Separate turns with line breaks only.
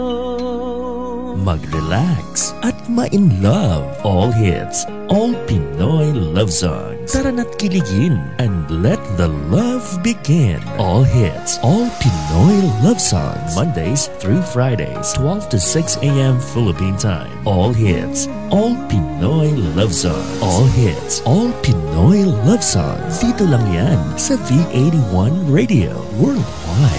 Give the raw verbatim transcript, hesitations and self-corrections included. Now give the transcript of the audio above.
Mag-relax at ma-in-love. All hits, all Pinoy love songs. Tara na't kiligin and let the love begin. All hits, all Pinoy love songs. Mondays through Fridays, twelve to six a.m. Philippine time. All hits, all Pinoy love songs. All hits, all Pinoy love songs. Dito lang yan sa V eighty-one Radio Worldwide.